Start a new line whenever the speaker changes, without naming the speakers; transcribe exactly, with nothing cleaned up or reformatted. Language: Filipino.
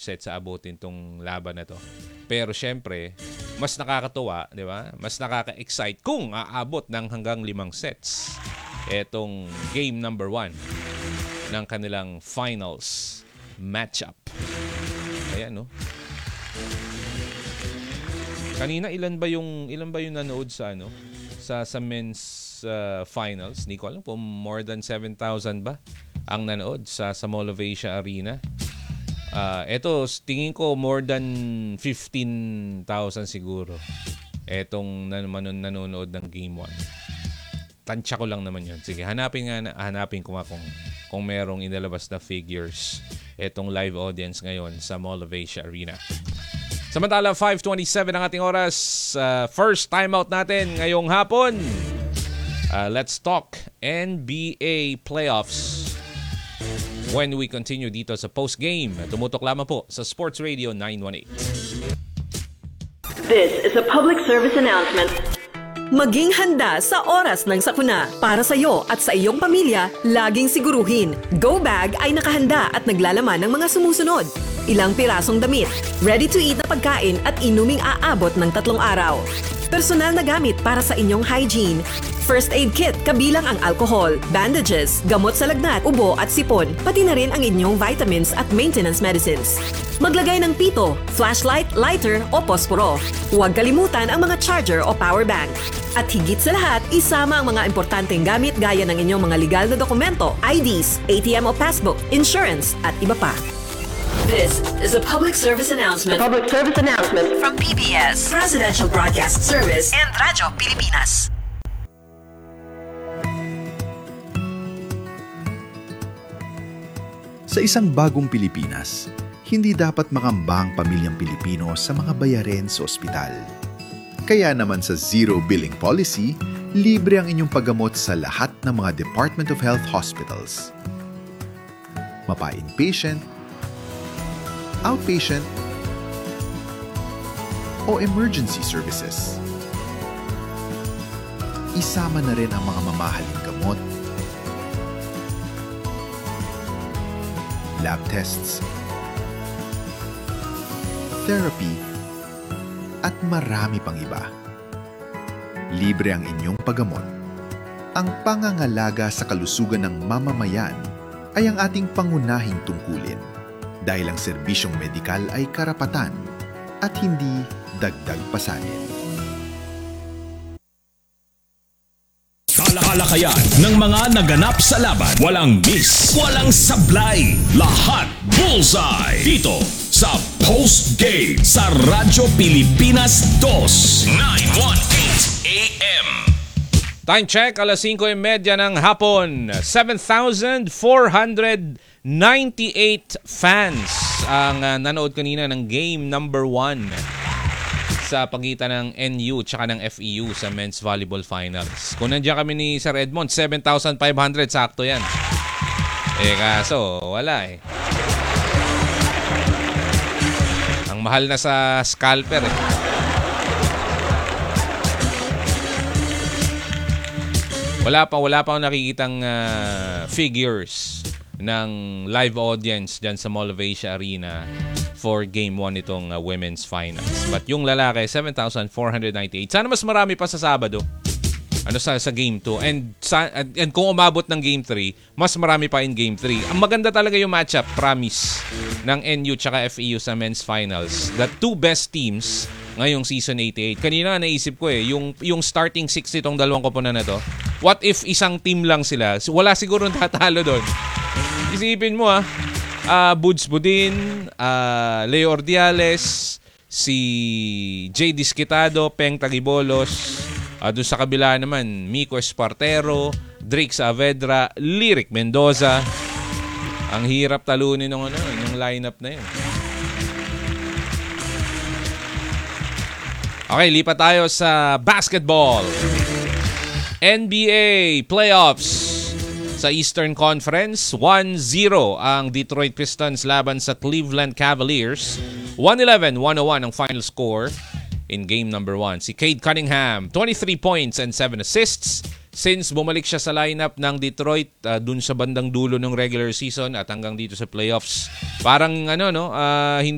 sets sa abutin tong laban na to. Pero syempre, mas nakakatuwa, di ba? Mas nakaka-excite kung aabot ng hanggang limang sets. Etong game number one ng kanilang finals matchup. Ayan, no? Kanina ilan ba yung ilan ba yung nanood sa ano? Sa sa men's uh, finals? Hindi ko alam kung more than seven thousand ba ang nanood sa sa Mall of Asia Arena. Uh, eto, tingin ko more than fifteen thousand siguro. Etong nan- nanonood ng game one. Tansya ko lang naman yun. Sige, hanapin nga na, hanapin ko nga kung, kung merong inalabas na figures etong live audience ngayon sa Mall of Asia Arena. Samantala, five twenty-seven ang ating oras. Uh, first timeout natin ngayong hapon. Uh, let's talk N B A playoffs when we continue dito sa post-game. Tumutok lamang po sa Sports Radio nine one eight.
This is a public service announcement.
Maging handa sa oras ng sakuna. Para sa iyo at sa iyong pamilya, laging siguruhin, Go Bag ay nakahanda at naglalaman ng mga sumusunod. Ilang pirasong damit, ready-to-eat na pagkain at inuming aabot ng tatlong araw. Personal na gamit para sa inyong hygiene. First aid kit kabilang ang alcohol, bandages, gamot sa lagnat, ubo at sipon, pati na rin ang inyong vitamins at maintenance medicines. Maglagay ng pito, flashlight, lighter o posporo. Huwag kalimutan ang mga charger o power bank. At higit sa lahat, isama ang mga importanteng gamit gaya ng inyong mga legal na dokumento, I Ds, A T M o passbook, insurance at iba pa.
This is a public service announcement.
Public service announcement
From P B S, Presidential Broadcast Service,
and Radyo Pilipinas.
Sa isang bagong Pilipinas, hindi dapat makamba ang pamilyang Pilipino sa mga bayarin sa ospital. Kaya naman sa Zero Billing Policy, libre ang inyong paggamot sa lahat ng mga Department of Health hospitals. Mapa-inpatient, outpatient, o emergency services. Isama na rin ang mga mamahaling gamot, lab tests, therapy, at marami pang iba. Libre ang inyong paggamot. Ang pangangalaga sa kalusugan ng mamamayan ay ang ating pangunahing tungkulin dahil ang serbisyong medikal ay karapatan at hindi dagdag pasanin.
Kalakayan ng mga naganap sa laban. Walang miss, walang sablay. Lahat bullseye. Dito sa Post Game sa Radyo Pilipinas two nine one eight A M.
Time check, alas singko e media ng hapon. seven thousand four hundred ninety-eight fans ang uh, nanood kanina ng game number one sa pagitan ng N U tsaka ng F E U sa Men's Volleyball Finals. Kung nandiyan kami ni Sir Edmond, seven thousand five hundred, sakto yan. Eh kaso, wala eh. Ang mahal na sa scalper eh. Wala pa, wala pa akong nakikitang uh, figures ng live audience dyan sa Mall of Asia Arena for Game one itong uh, Women's Finals. But yung lalaki, seven thousand four hundred ninety-eight. Sana mas marami pa sa Sabado. Ano sa, sa Game two. And, sa, and, and kung umabot ng Game three, mas marami pa in Game three. Ang maganda talaga yung matchup, promise, ng N U tsaka F E U sa Men's Finals. The two best teams ngayong season eighty-eight. Kanina naisip ko eh, yung, yung starting six itong dalawang koponan na to, what if isang team lang sila? Wala siguro tatalo doon. Isipin mo ah, uh, Buds Budin, uh, Leo Ordiales, si Jay Disquitado, Peng Tagibolos, uh, doon sa kabila naman, Miko Espartero, Drake Saavedra, Lyric Mendoza. Ang hirap talunin ng ano, yung lineup na yun. Okay, lipat tayo sa basketball. N B A playoffs. Sa Eastern Conference, one zero ang Detroit Pistons laban sa Cleveland Cavaliers. one eleven one oh one ang final score in game number one. Si Cade Cunningham, twenty-three points and seven assists. Since bumalik siya sa lineup ng Detroit uh, dun sa bandang dulo ng regular season at hanggang dito sa playoffs, parang ano no, uh,